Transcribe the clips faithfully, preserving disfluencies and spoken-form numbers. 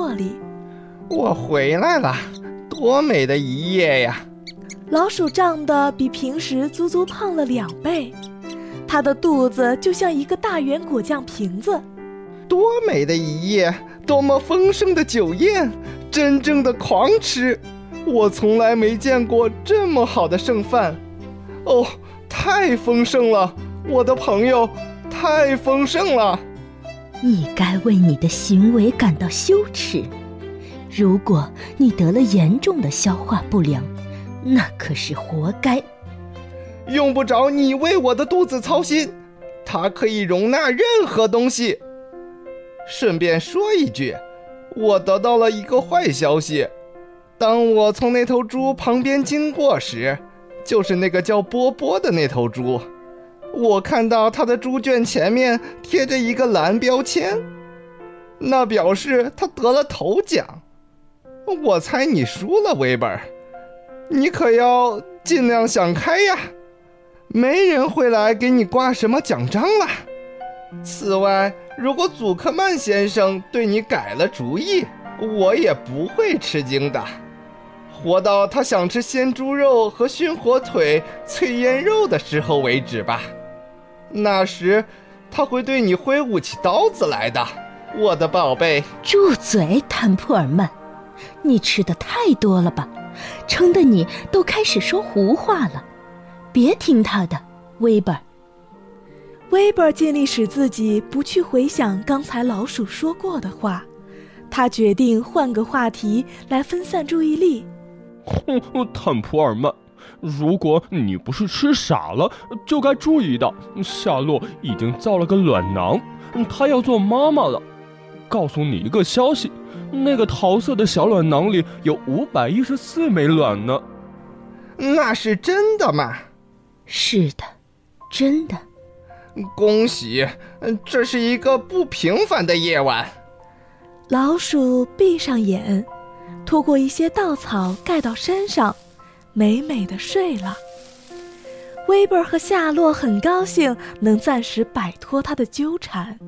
座里。 我回来了，多美的一夜呀！ 老鼠长得比平时足足胖了两倍，它的肚子就像一个大圆果酱瓶子。 多美的一夜，多么丰盛的酒宴，真正的狂吃！我从来没见过这么好的剩饭。哦，太丰盛了，我的朋友，太丰盛了！ 你该为你的行为感到羞耻。如果你得了严重的消化不良，那可是活该。 用不着你为我的肚子操心，它可以容纳任何东西。顺便说一句，我得到了一个坏消息。当我从那头猪旁边经过时，就是那个叫波波的那头猪，我看到他的猪圈前面贴着一个蓝标签，那表示他得了头奖。我猜你输了，威本，你可要尽量想开呀，没人会来给你挂什么奖章了。此外，如果祖克曼先生对你改了主意，我也不会吃惊的。活到他想吃鲜猪肉和熏火腿、脆腌肉的时候为止吧。那时他会对你挥舞起刀子来的，我的宝贝。 住嘴，坦普尔曼，你吃的太多了吧，撑得你都开始说胡话了。别听他的，威本。 威本尽力使自己不去回想刚才老鼠说过的话，他决定换个话题来分散注意力。 坦普尔曼，如果你不是吃傻了，就该注意到夏洛已经造了个卵囊，她要做妈妈了。告诉你一个消息，那个桃色的小卵囊里有五百一十四枚卵呢。 那是真的吗？ 是的，真的。 恭喜，这是一个不平凡的夜晚。 老鼠闭上眼，拖过一些稻草盖到身上，美美地睡了。威本和夏洛很高兴能暂时摆脱他的纠缠。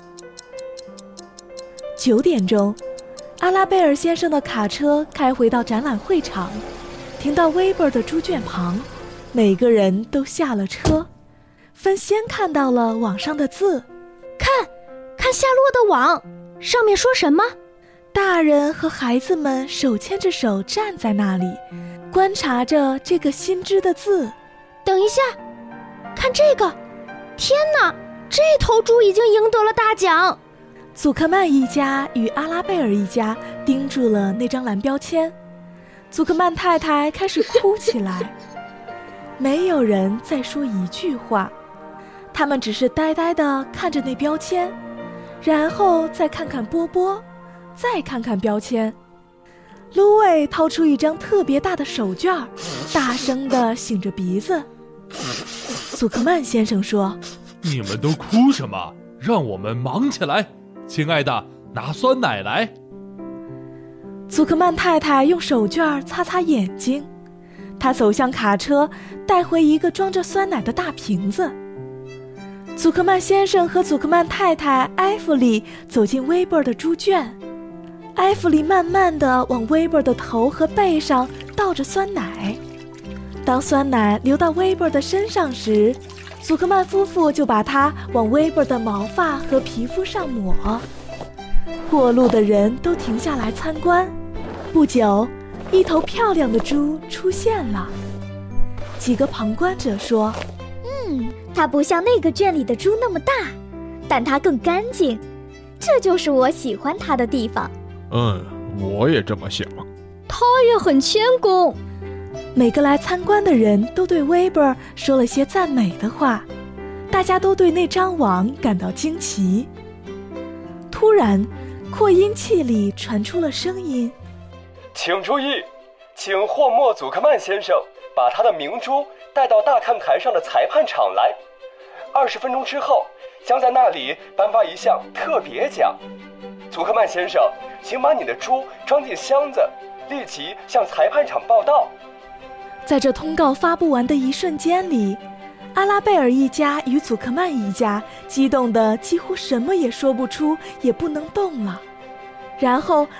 九点钟，阿拉贝尔先生的卡车开回到展览会场，停到威本的猪圈旁，每个人都下了车。分先看到了网上的字， 看，看夏洛的网，上面说什么？ 大人和孩子们手牵着手站在那里，观察着这个新知的字。 等一下，看这个！天哪，这头猪已经赢得了大奖！ 祖克曼一家与阿拉贝尔一家盯住了那张蓝标签，祖克曼太太开始哭起来。没有人再说一句话，他们只是呆呆地看着那标签，然后再看看波波，再看看标签。芦苇掏出一张特别大的手绢，大声地擤着鼻子。祖克曼先生说： 你们都哭什么？让我们忙起来。亲爱的，拿酸奶来。 祖克曼太太用手绢擦擦眼睛，她走向卡车，带回一个装着酸奶的大瓶子。祖克曼先生和祖克曼太太埃弗里走进威伯的猪圈，埃弗里慢慢地往威伯的头和背上倒着酸奶。当酸奶流到威伯的身上时，祖克曼夫妇就把它往威伯的毛发和皮肤上抹。过路的人都停下来参观。不久，一头漂亮的猪出现了。几个旁观者说： 嗯，它不像那个圈里的猪那么大，但它更干净，这就是我喜欢它的地方。 嗯，我也这么想。 它也很谦恭。 每个来参观的人都对威伯说了些赞美的话，大家都对那张网感到惊奇。突然，扩音器里传出了声音： 请注意，请霍莫祖克曼先生把他的明珠带到大看台上的裁判场来。二十分钟之后，将在那里颁发一项特别奖。祖克曼先生，请把你的猪装进箱子，立即向裁判场报到。 在这通告发布完的一瞬间里，阿拉贝尔一家与祖克曼一家激动得几乎什么也说不出，也不能动了。然后